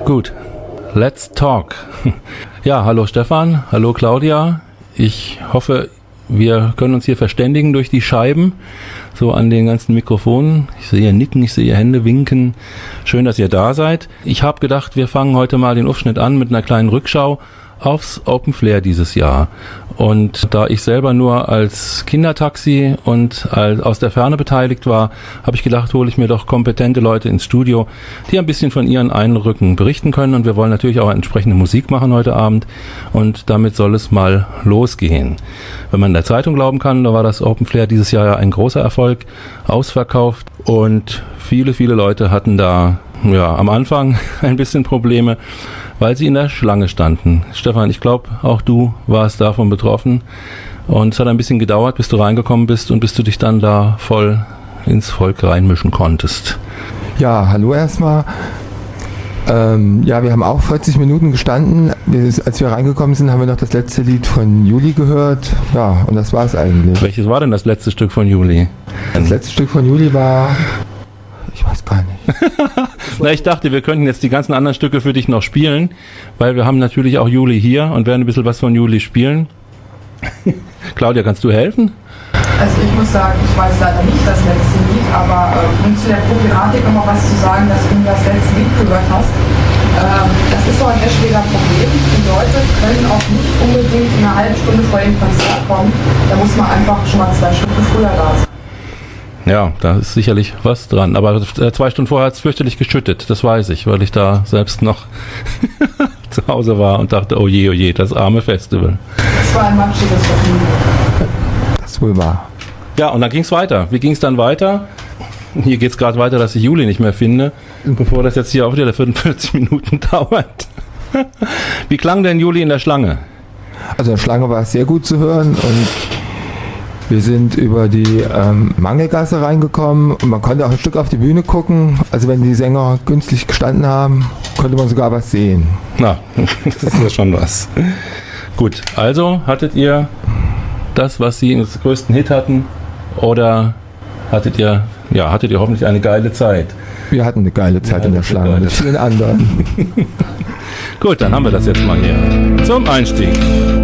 Gut, let's talk. Ja, hallo Stefan, hallo Claudia. Ich hoffe, wir können uns hier verständigen durch die Scheiben, so an den ganzen Mikrofonen. Ich sehe Nicken, ich sehe Hände winken. Schön, dass ihr da seid. Ich habe gedacht, wir fangen heute mal den Aufschnitt an mit einer kleinen Rückschau aufs Open Flair dieses Jahr. Und da ich selber nur als Kindertaxi und aus der Ferne beteiligt war, habe ich gedacht, hole ich mir doch kompetente Leute ins Studio, die ein bisschen von ihren Eindrücken berichten können. Und wir wollen natürlich auch entsprechende Musik machen heute Abend. Und damit soll es mal losgehen. Wenn man der Zeitung glauben kann, da war das Open Flair dieses Jahr ja ein großer Erfolg, ausverkauft. Und viele Leute hatten da am Anfang ein bisschen Probleme, weil sie in der Schlange standen. Stefan, ich glaube, auch du warst davon betroffen. Und es hat ein bisschen gedauert, bis du reingekommen bist und bis du dich dann da voll ins Volk reinmischen konntest. Ja, hallo erstmal. Wir haben auch 40 Minuten gestanden. Als wir reingekommen sind, haben wir noch das letzte Lied von Juli gehört. Ja, und das war es eigentlich. Welches war denn das letzte Stück von Juli? Das letzte Stück von Juli war... Ich weiß gar nicht. Na, ich dachte, wir könnten jetzt die ganzen anderen Stücke für dich noch spielen, weil wir haben natürlich auch Juli hier und werden ein bisschen was von Juli spielen. Claudia, kannst du helfen? Also ich muss sagen, ich weiß leider nicht das letzte Lied, aber um zu der Problematik nochmal was zu sagen, dass du das letzte Lied gehört hast. Das ist so ein Eschweder Problem. Die Leute können auch nicht unbedingt eine halbe Stunde vor dem Konzert kommen. Da muss man einfach schon mal 2 Stunden früher da sein. Ja, da ist sicherlich was dran. Aber 2 Stunden vorher hat es fürchterlich geschüttet, das weiß ich, weil ich da selbst noch zu Hause war und dachte, oh je, das arme Festival. Das war ein matschiges Vergnügen. Das wohl war. Ja, und dann ging es weiter. Wie ging es dann weiter? Hier geht es gerade weiter, dass ich Juli nicht mehr finde, bevor das jetzt hier auch wieder 45 Minuten dauert. Wie klang denn Juli in der Schlange? Also in der Schlange war es sehr gut zu hören und wir sind über die Mangelgasse reingekommen und man konnte auch ein Stück auf die Bühne gucken. Also wenn die Sänger günstig gestanden haben, konnte man sogar was sehen. Na, das ist ja schon was. Gut, also hattet ihr das, was sie als größten Hit hatten, oder hattet ihr hoffentlich eine geile Zeit? Wir hatten eine geile Zeit in der Schlange mit vielen anderen. Gut, dann haben wir das jetzt mal hier zum Einstieg.